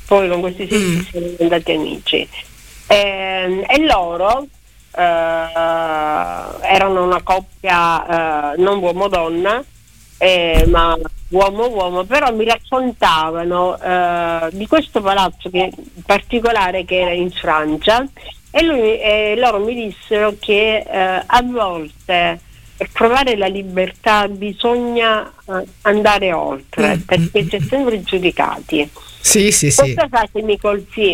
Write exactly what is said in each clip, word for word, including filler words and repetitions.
poi con questi sì mm. siamo diventati amici. E, e loro eh, erano una coppia eh, non uomo-donna, eh, ma uomo-uomo, però mi raccontavano eh, di questo palazzo che, in particolare, che era in Francia, e lui, eh, loro mi dissero che eh, a volte per trovare la libertà bisogna uh, andare oltre, mm, perché mm, si è sempre giudicati. Sì, sì, sì. Questa frase mi colpì.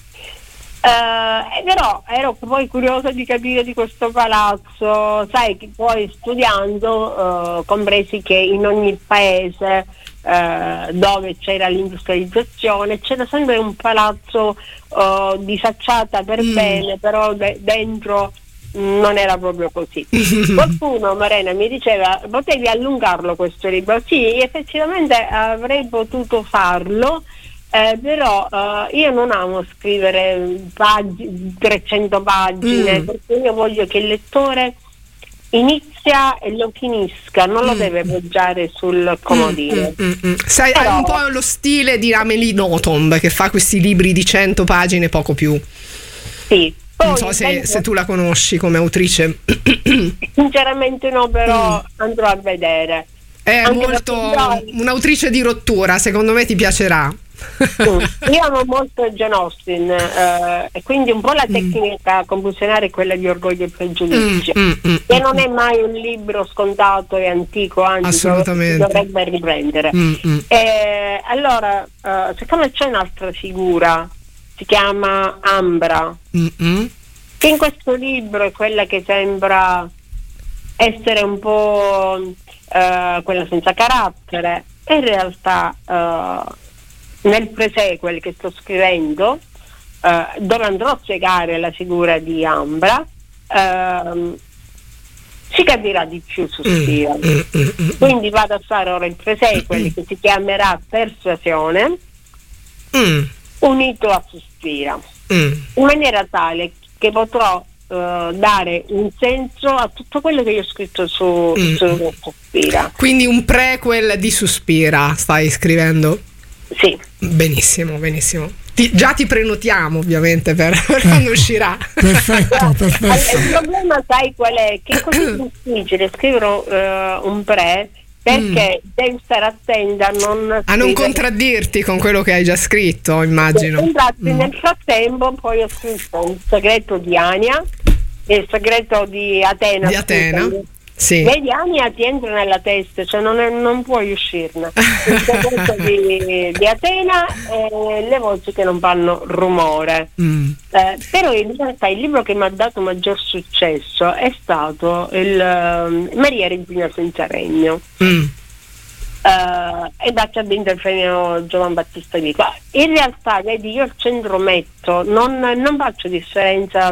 Uh, però ero poi curiosa di capire di questo palazzo, sai che poi studiando uh, compresi che in ogni paese uh, dove c'era l'industrializzazione c'era sempre un palazzo uh, di facciata per mm. bene, però de- dentro non era proprio così. Qualcuno, Marena, mi diceva: potevi allungarlo questo libro? Sì, effettivamente avrei potuto farlo, eh, però eh, io non amo scrivere pag- trecento pagine, mm. perché io voglio che il lettore inizia e lo finisca, non lo mm. deve poggiare sul comodino. Mm, mm, mm. Sai, però, hai un po' lo stile di Amélie Nothomb, che fa questi libri di cento pagine, poco più. Sì. Poi, non so se, se tu la conosci come autrice. Sinceramente no, però mm. andrò a vedere. È Anche molto un'autrice di rottura, secondo me ti piacerà. Mm. Io amo molto Jane Austen, eh, e quindi un po' la tecnica mm. compulsionale è quella di Orgoglio e Pregiudizio, mm, mm, mm, che non è mai un libro scontato e antico, anzi assolutamente dovrebbe riprendere. Mm, mm. E, allora, eh, siccome c'è un'altra figura, si chiama Ambra, Mm-mm. che in questo libro è quella che sembra essere un po' uh, quella senza carattere, e in realtà uh, nel presequel che sto scrivendo, uh, dove andrò a spiegare la figura di Ambra, uh, si capirà di più su Spira. Mm-mm. Quindi vado a fare ora il presequel Mm-mm. che si chiamerà Persuasione, mm. unito a Sospira, mm. in maniera tale che potrò uh, dare un senso a tutto quello che io ho scritto su, mm. su Sospira. Quindi un prequel di Sospira stai scrivendo? Sì. Benissimo, benissimo. Ti, già ti prenotiamo ovviamente per, per quando uscirà. Perfetto, perfetto. Allora, il problema sai qual è? Che è così difficile scrivere uh, un pre, perché mm. devi stare attenta a non a non contraddirti con quello che hai già scritto, immagino. Infatti mm. nel frattempo poi ho scritto Il segreto di Ania e Il segreto di Atena. Di Atena, scusami. Sì. Vedi, Ania ti entra nella testa, cioè non, è, non puoi uscirne. Il segreto di, di Atena e Le voci che non fanno rumore. Mm. Eh, però in realtà il libro che mi ha dato maggior successo è stato il uh, Maria Regina senza regno. Mm. Uh, e da che ha vinto il premio Giovan Battista Vico. In realtà, vedi, io al centro metto, non, non faccio differenza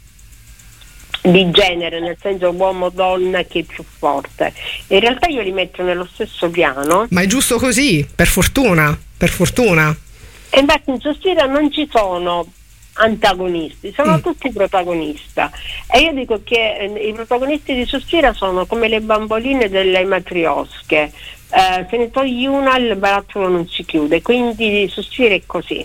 di genere, nel senso uomo-donna che è più forte. In realtà io li metto nello stesso piano. Ma è giusto così, per fortuna, per fortuna. E infatti in Sospira non ci sono antagonisti, sono mm. tutti protagonisti. E io dico che eh, i protagonisti di Sospira sono come le bamboline delle matriosche. Eh, se ne togli una il barattolo non si chiude, quindi Sospira è così.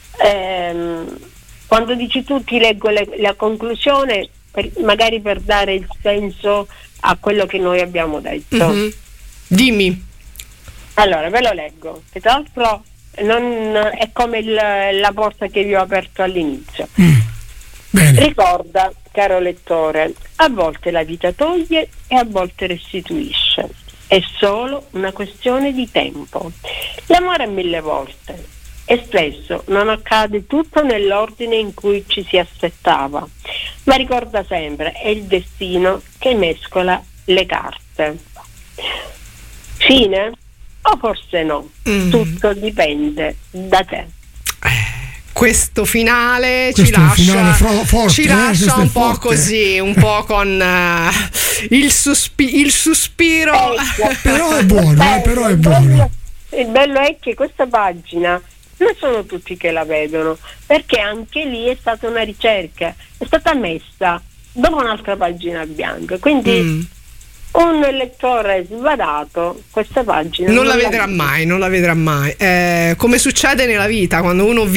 Eh, quando dici tu ti leggo le, la conclusione, per, magari per dare il senso a quello che noi abbiamo detto. Mm-hmm. Dimmi. Allora ve lo leggo, che tra l'altro non è come il, la porta che vi ho aperto all'inizio. Mm. Bene. Ricorda, caro lettore, a volte la vita toglie e a volte restituisce. È solo una questione di tempo. L'amore è mille volte e spesso non accade tutto nell'ordine in cui ci si aspettava, ma ricorda sempre, è il destino che mescola le carte. Fine? O forse no? Mm. Tutto dipende da te. Questo finale questo ci lascia, finale fro- forte, ci eh? lascia un po' forte. così, un po' con uh, il, suspi- il sospiro. Ecco. Però è buono, eh, però è il buono. Bello, il bello è che questa pagina non sono tutti che la vedono, perché anche lì è stata una ricerca, è stata messa dopo un'altra pagina bianca, quindi mm. un lettore svadato questa pagina non, non la vedrà mai, non la vedrà mai. Eh, come succede nella vita, quando uno